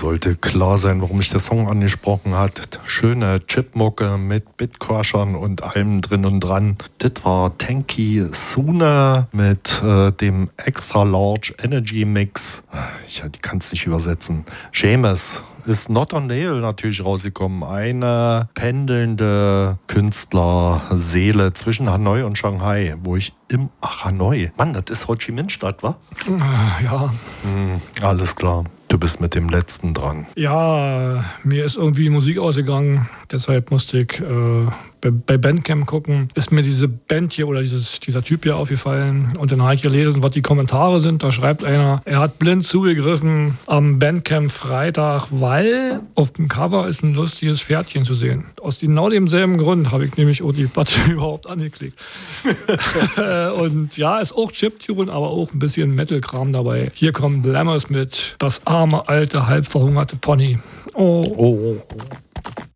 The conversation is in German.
Sollte klar sein, warum mich der Song angesprochen hat. Schöne Chipmucke mit Bitcrushern und allem drin und dran. Das war Tanky Suna mit dem Extra Large Energy Mix. Ich kann es nicht übersetzen. Seamus ist Not on Nail natürlich rausgekommen. Eine pendelnde Künstlerseele zwischen Hanoi und Shanghai, wo ich Hanoi. Mann, das ist Ho Chi Minh Stadt, wa? Ja. Alles klar. Du bist mit dem letzten dran. Ja, mir ist irgendwie Musik ausgegangen. Deshalb musste ich bei Bandcamp gucken. Ist mir diese Band hier oder dieser Typ hier aufgefallen. Und dann habe ich gelesen, was die Kommentare sind. Da schreibt einer, er hat blind zugegriffen am Bandcamp Freitag, weil auf dem Cover ist ein lustiges Pferdchen zu sehen. Aus genau demselben Grund habe ich nämlich auch die Platte überhaupt angeklickt. Und ja, ist auch Chiptune, aber auch ein bisschen Metal-Kram dabei. Hier kommt Blammers mit Das arme, alte, halb verhungerte Pony. Oh.